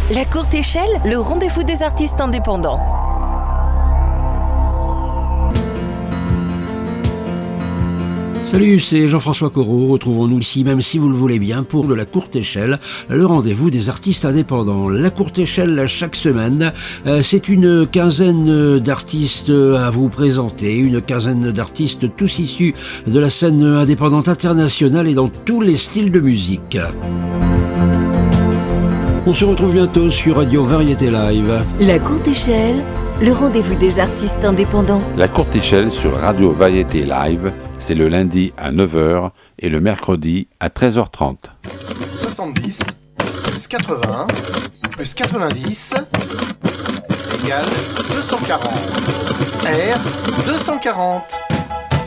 La courte échelle, le rendez-vous des artistes indépendants. Salut, c'est Jean-François Corot. Retrouvons-nous ici, même si vous le voulez bien, pour de la courte échelle, le rendez-vous des artistes indépendants. La courte échelle, chaque semaine, c'est une quinzaine d'artistes à vous présenter, une quinzaine d'artistes tous issus de la scène indépendante internationale et dans tous les styles de musique. On se retrouve bientôt sur Radio Variété Live. La courte échelle, le rendez-vous des artistes indépendants. La courte échelle sur Radio Variété Live, c'est le lundi à 9h et le mercredi à 13h30. 70 plus 81 plus 90 égale 240. R 240.